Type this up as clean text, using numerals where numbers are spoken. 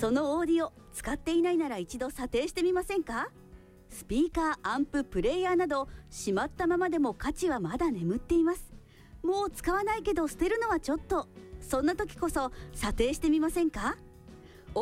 そのオーディオ使っていないなら一度査定してみませんか？スピーカー、アンプ、プレイヤーなどしまったままでも価値はまだ眠っています。もう使わないけど捨てるのはちょっと、そんな時こそ査定してみませんか？